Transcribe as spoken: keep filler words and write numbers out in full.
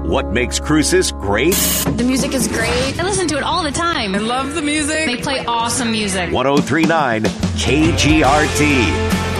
What makes Cruces great? The music is great. I listen to it all the time. I love the music. They play awesome music. one oh three point nine K G R T.